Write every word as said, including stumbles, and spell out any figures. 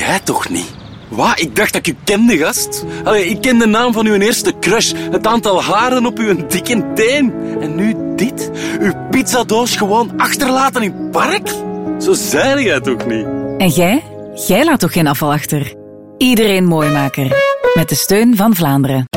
Jij toch niet? Wat? Ik dacht dat ik u kende, gast. Allee, ik ken de naam van uw eerste crush. Het aantal haren op uw dikke teen. En nu dit? Uw pizzadoos gewoon achterlaten in het park? Zo zei jij toch niet? En jij? Jij laat toch geen afval achter? Iedereen Mooimaker. Met de steun van Vlaanderen.